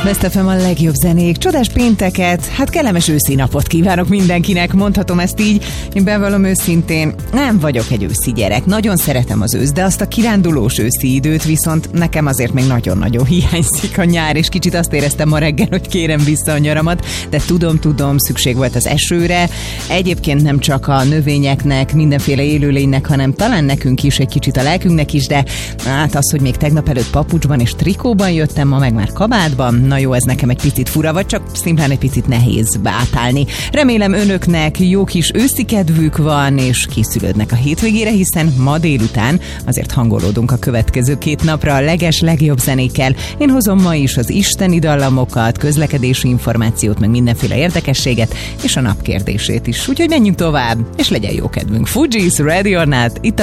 Best FM a legjobb zenék, csodás pénteket, hát kellemes őszi napot kívánok mindenkinek, mondhatom ezt így. Én bevallom őszintén, nem vagyok egy őszi gyerek, nagyon szeretem az ősz, de azt a kirándulós őszi időt viszont nekem azért még nagyon-nagyon hiányzik a nyár, és kicsit azt éreztem ma reggel, hogy kérem vissza a nyaramat, de tudom, szükség volt az esőre. Egyébként nem csak a növényeknek, mindenféle élőlénynek, hanem talán nekünk is, egy kicsit a lelkünknek is, de hát az, hogy még tegnap előtt papucsban és trikóban jöttem, ma meg már kabátban. Na jó, ez nekem egy picit fura, vagy csak szimplán egy picit nehéz átállni. Remélem önöknek jó kis őszi kedvük van, és készülődnek a hétvégére, hiszen ma délután azért hangolódunk a következő 2 napra a legjobb zenékkel. Én hozom ma is az isteni dallamokat, közlekedési információt, meg mindenféle érdekességet, és a nap kérdését is. Úgyhogy menjünk tovább, és legyen jó kedvünk. Fugees, Ready or Not, itt a